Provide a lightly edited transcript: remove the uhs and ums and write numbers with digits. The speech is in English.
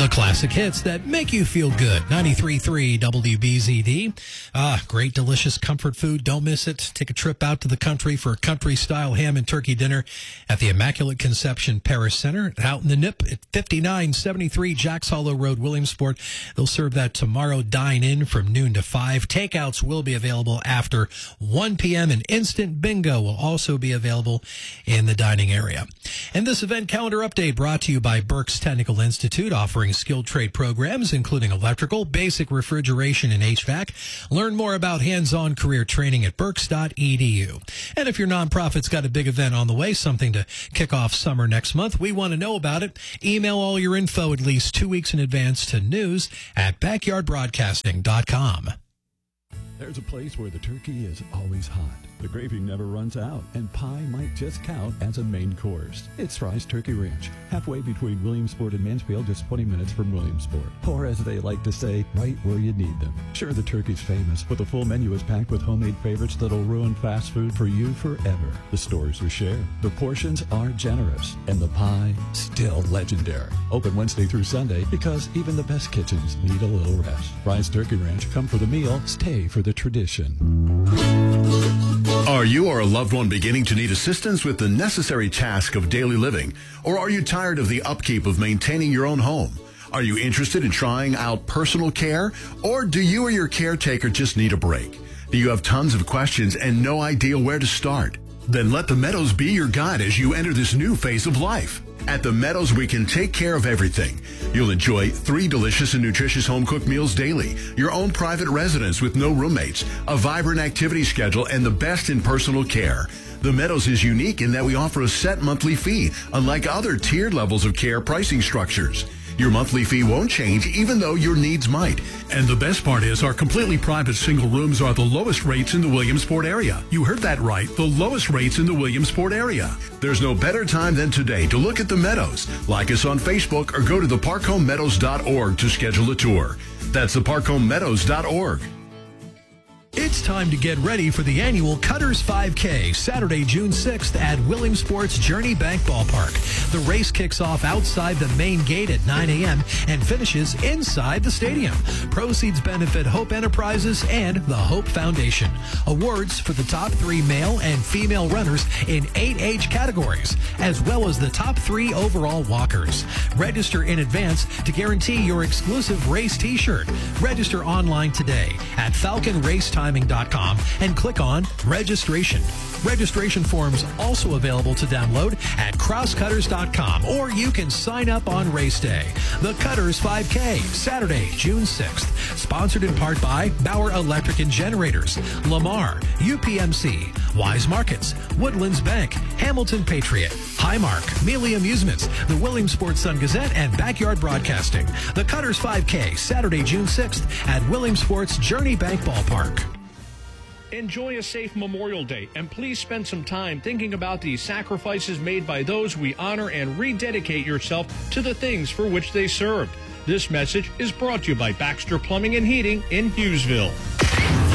The classic hits that make you feel good. 93.3 WBZD. Great, delicious comfort food. Don't miss it. Take a trip out to the country for a country-style ham and turkey dinner at the Immaculate Conception Paris Center out in the Nip at 5973 Jacks Hollow Road, Williamsport. They'll serve that tomorrow. Dine in from noon to 5. Takeouts will be available after 1 p.m. and instant bingo will also be available in the dining area. And this event calendar update brought to you by Berks Technical Institute, offering skilled trade programs, including electrical, basic refrigeration, and HVAC. Learn more about hands-on career training at berks.edu. And if your nonprofit's got a big event on the way, something to kick off summer next month, we want to know about it. Email all your info at least 2 weeks in advance to news@backyardbroadcasting.com. There's a place where the turkey is always hot. The gravy never runs out, and pie might just count as a main course. It's Fry's Turkey Ranch, halfway between Williamsport and Mansfield, just 20 minutes from Williamsport. Or as they like to say, right where you need them. Sure, the turkey's famous, but the full menu is packed with homemade favorites that'll ruin fast food for you forever. The stores are shared, the portions are generous, and the pie still legendary. Open Wednesday through Sunday because even the best kitchens need a little rest. Fry's Turkey Ranch, come for the meal, stay for the tradition. Are you or a loved one beginning to need assistance with the necessary task of daily living? Or are you tired of the upkeep of maintaining your own home? Are you interested in trying out personal care? Or do you or your caretaker just need a break? Do you have tons of questions and no idea where to start? Then let the Meadows be your guide as you enter this new phase of life. At the Meadows, we can take care of everything. You'll enjoy 3 delicious and nutritious home-cooked meals daily, your own private residence with no roommates, a vibrant activity schedule, and the best in personal care. The Meadows is unique in that we offer a set monthly fee, unlike other tiered levels of care pricing structures. Your monthly fee won't change even though your needs might. And the best part is our completely private single rooms are the lowest rates in the Williamsport area. You heard that right, the lowest rates in the Williamsport area. There's no better time than today to look at the Meadows. Like us on Facebook or go to theparkhomemeadows.org to schedule a tour. That's theparkhomemeadows.org. It's time to get ready for the annual Cutters 5K, Saturday, June 6th at Williamsport's Journey Bank Ballpark. The race kicks off outside the main gate at 9 a.m. and finishes inside the stadium. Proceeds benefit Hope Enterprises and the Hope Foundation. Awards for the top 3 male and female runners in 8 age categories, as well as the top 3 overall walkers. Register in advance to guarantee your exclusive race t-shirt. Register online today at FalconRaceTiming.com and click on Registration. Registration forms also available to download at crosscutters.com, or you can sign up on race day. The Cutters 5K, Saturday, June 6th. Sponsored in part by Bauer Electric and Generators, Lamar, UPMC, Wise Markets, Woodlands Bank, Hamilton Patriot, Highmark, Mealy Amusements, the Williamsport Sun-Gazette, and Backyard Broadcasting. The Cutters 5K, Saturday, June 6th at Williamsport's Journey Bank Ballpark. Enjoy a safe Memorial Day, and please spend some time thinking about the sacrifices made by those we honor and rededicate yourself to the things for which they served. This message is brought to you by Baxter Plumbing and Heating in Hughesville.